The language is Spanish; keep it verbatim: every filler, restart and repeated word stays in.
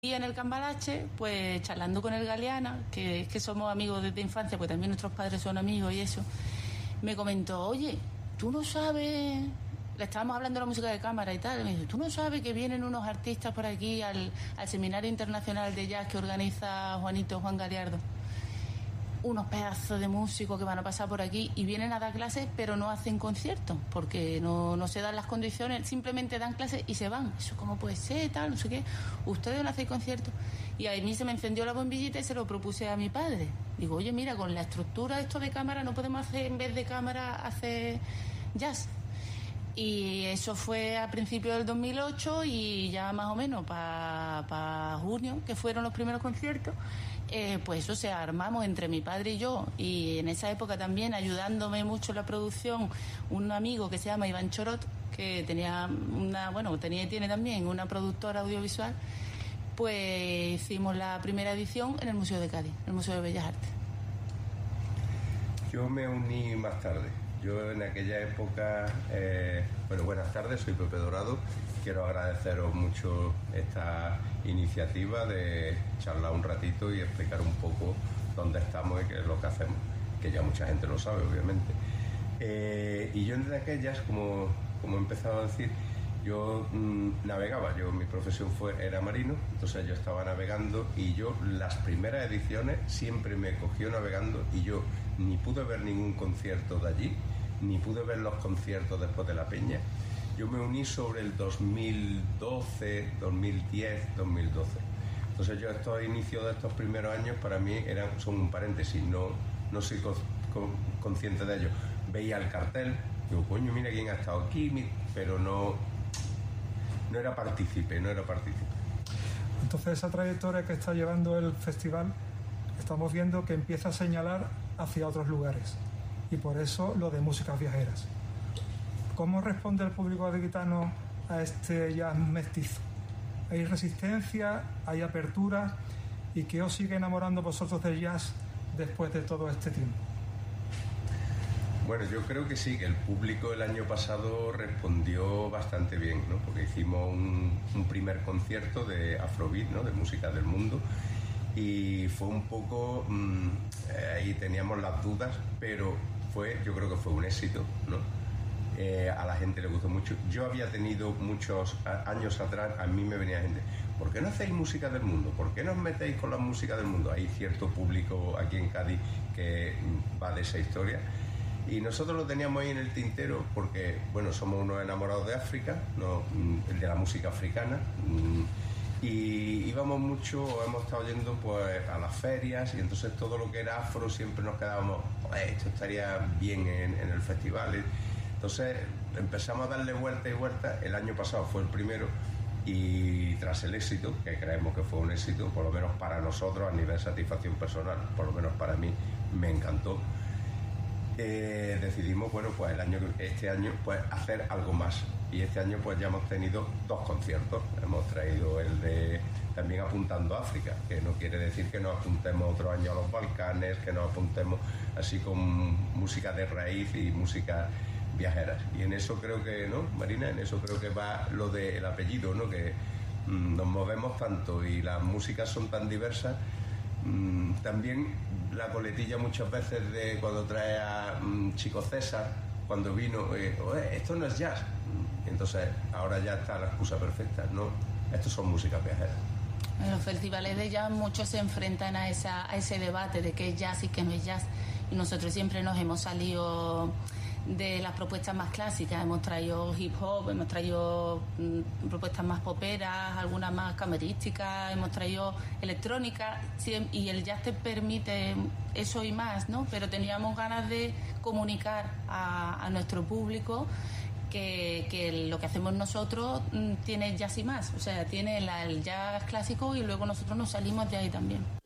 Y en el Cambalache, pues charlando con el Galeana, que es que somos amigos desde infancia, pues también nuestros padres son amigos y eso, me comentó, oye, tú no sabes, le estábamos hablando de la música de cámara y tal, y me dice, tú no sabes que vienen unos artistas por aquí al, al Seminario Internacional de Jazz que organiza Juanito Juan Galiardo, unos pedazos de músicos que van a pasar por aquí y vienen a dar clases, pero no hacen conciertos, porque no, no se dan las condiciones, simplemente dan clases y se van. Eso cómo puede ser, tal, no sé qué. Ustedes no hacen conciertos. Y a mí se me encendió la bombillita y se lo propuse a mi padre. Digo, oye, mira, con la estructura esto de cámara, no podemos hacer, en vez de cámara, hacer jazz. Y eso fue a principios del dos mil ocho y ya más o menos para pa junio, que fueron los primeros conciertos, eh, pues eso se armamos entre mi padre y yo, y en esa época también ayudándome mucho en la producción un amigo que se llama Iván Chorot, que tenía una, bueno, tenía y tiene también una productora audiovisual. Pues hicimos la primera edición en el Museo de Cádiz, en el Museo de Bellas Artes. Yo me uní más tarde. Yo en aquella época, eh, bueno, buenas tardes, soy Pepe Dorado. Quiero agradeceros mucho esta iniciativa de charlar un ratito y explicar un poco dónde estamos y qué es lo que hacemos, que ya mucha gente lo sabe, obviamente. Eh, y yo entre aquellas, como, como he empezado a decir, yo mmm, navegaba, yo mi profesión fue, era marino, entonces yo estaba navegando y yo las primeras ediciones siempre me cogió navegando y yo ni pude ver ningún concierto de allí, ni pude ver los conciertos después de la peña. Yo me uní sobre el dos mil doce, dos mil diez, dos mil doce. Entonces yo estos inicios de estos primeros años para mí eran, son un paréntesis, no, no soy co- co- consciente de ello. Veía el cartel, digo, coño, mira quién ha estado aquí, pero no, no era partícipe, no era partícipe. Entonces esa trayectoria que está llevando el festival, estamos viendo que empieza a señalar hacia otros lugares, y por eso lo de músicas viajeras. ¿Cómo responde el público gaditano a este jazz mestizo? ¿Hay resistencia? ¿Hay apertura? ¿Y qué os sigue enamorando vosotros del jazz después de todo este tiempo? Bueno, yo creo que sí, que el público el año pasado respondió bastante bien, ¿no? Porque hicimos un, un primer concierto de Afrobeat, ¿no? De música del mundo, y fue un poco, mmm, ahí teníamos las dudas, pero fue, yo creo que fue un éxito, ¿no? Eh, a la gente le gustó mucho. Yo había tenido muchos a, años atrás, a mí me venía gente, ¿por qué no hacéis música del mundo? ¿Por qué no os metéis con la música del mundo? Hay cierto público aquí en Cádiz que va de esa historia. Y nosotros lo teníamos ahí en el tintero porque, bueno, somos unos enamorados de África, ¿no? De la música africana, y íbamos mucho, hemos estado yendo pues a las ferias, y entonces todo lo que era afro siempre nos quedábamos, esto estaría bien en, en el festival. Entonces empezamos a darle vuelta y vuelta. El año pasado fue el primero, y tras el éxito, que creemos que fue un éxito, por lo menos para nosotros a nivel satisfacción personal, por lo menos para mí me encantó. Eh, decidimos, bueno, pues el año, este año, pues hacer algo más. Y este año, pues ya hemos tenido dos conciertos. Hemos traído el de también apuntando a África, que no quiere decir que nos apuntemos otro año a los Balcanes, que nos apuntemos así con música de raíz y música viajeras. Y en eso creo que, ¿no, Marina? En eso creo que va lo del apellido, ¿no? Que mmm, nos movemos tanto y las músicas son tan diversas. Mm, también la coletilla muchas veces de cuando trae a mm, Chico César, cuando vino, eh, esto no es jazz, entonces ahora ya está la excusa perfecta, no, estos son músicas viajeras. En los festivales de jazz muchos se enfrentan a, esa, a ese debate de qué es jazz y qué no es jazz, y nosotros siempre nos hemos salido de las propuestas más clásicas, hemos traído hip hop, hemos traído mm, propuestas más poperas, algunas más camerísticas, hemos traído electrónica, y el jazz te permite eso y más, ¿no? Pero teníamos ganas de comunicar a, a nuestro público que, que lo que hacemos nosotros mm, tiene jazz y más, o sea, tiene la, el jazz clásico, y luego nosotros nos salimos de ahí también.